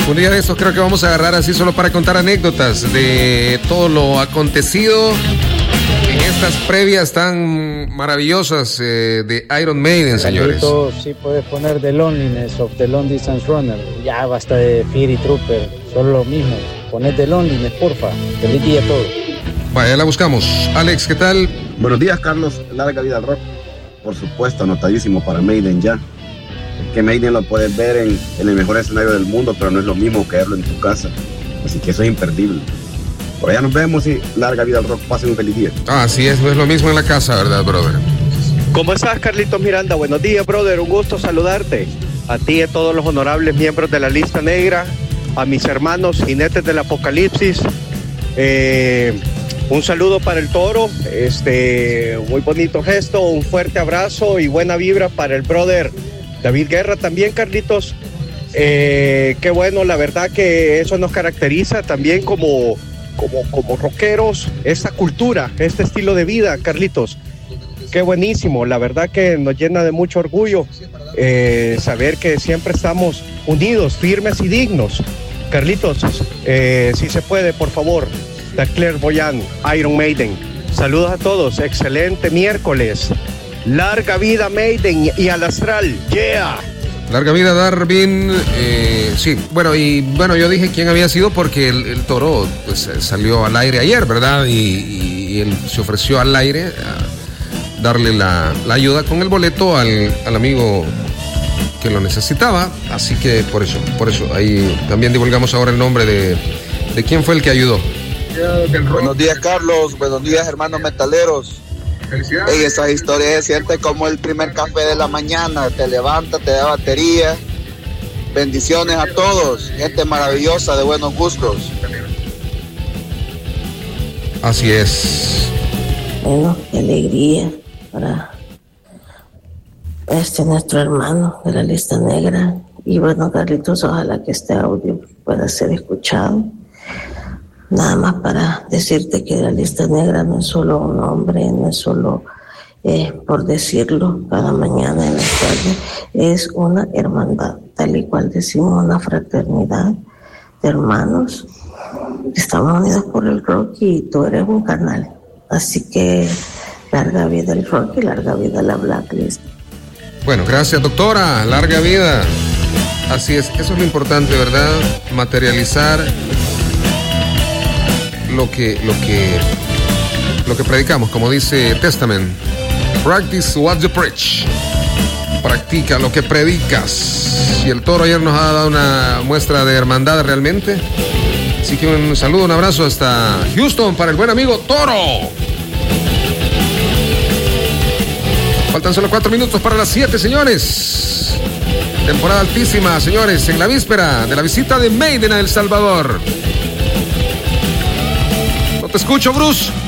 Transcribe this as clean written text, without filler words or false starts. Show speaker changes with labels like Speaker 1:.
Speaker 1: Un día de estos creo que vamos a agarrar así solo para contar anécdotas de todo lo acontecido en estas previas tan maravillosas de Iron Maiden, señores.
Speaker 2: Sí puedes poner The Loneliness of the Long Distance Runner. Ya basta de Fear y Trooper, solo lo mismo. Poned The Loneliness, porfa. Feliz día a todos.
Speaker 1: Vaya, la buscamos. Alex, ¿qué tal?
Speaker 3: Buenos días, Carlos. Larga vida al rock. Por supuesto, anotadísimo para Maiden ya. Que Maiden lo puedes ver en el mejor escenario del mundo, pero no es lo mismo que verlo en tu casa. Así que eso es imperdible. Por allá nos vemos y larga vida al rock. Pasen un feliz día.
Speaker 1: Así es, no es lo mismo en la casa, ¿verdad, brother?
Speaker 4: ¿Cómo estás, Carlitos Miranda? Buenos días, brother. Un gusto saludarte. A ti y a todos los honorables miembros de la lista negra, a mis hermanos jinetes del apocalipsis. Un saludo para el Toro. Muy bonito gesto, un fuerte abrazo y buena vibra para el brother David Guerra también, Carlitos. Qué bueno, la verdad que eso nos caracteriza también como rockeros, esta cultura, este estilo de vida, Carlitos. Qué buenísimo, la verdad que nos llena de mucho orgullo saber que siempre estamos unidos, firmes y dignos. Carlitos, si se puede, por favor, The Clairvoyant, Iron Maiden. Saludos a todos, excelente miércoles. Larga vida Maiden y al astral, yeah.
Speaker 1: Larga vida Darwin, sí, bueno, yo dije quién había sido porque el Toro pues salió al aire ayer, ¿verdad? Y él se ofreció al aire a darle la ayuda con el boleto al amigo que lo necesitaba, así que por eso ahí también divulgamos ahora el nombre de quién fue el que ayudó.
Speaker 5: Buenos días, Carlos, buenos días, hermanos metaleros. Ey, esa historia se siente como el primer café de la mañana, te levanta, te da batería. Bendiciones a todos, gente maravillosa de buenos gustos.
Speaker 1: Así es.
Speaker 6: Bueno, qué alegría para nuestro hermano de la lista negra. Y bueno, Carlitos, ojalá que este audio pueda ser escuchado. Nada más para decirte que la lista negra no es solo un nombre, no es solo por decirlo cada mañana en la tarde, es una hermandad, tal y cual decimos, una fraternidad de hermanos. Estamos unidos por el rock y tú eres un canal. Así que larga vida el rock y larga vida la Blacklist.
Speaker 1: Bueno, gracias, doctora, larga vida. Así es, eso es lo importante, ¿verdad? Materializar lo que predicamos, como dice Testament. Practice what you preach. Practica lo que predicas. Y el Toro ayer nos ha dado una muestra de hermandad realmente. Así que un saludo, un abrazo hasta Houston para el buen amigo Toro. Faltan solo 4 minutos para las 7, señores. Temporada altísima, señores, en la víspera de la visita de Maiden a El Salvador. No te escucho, Bruce.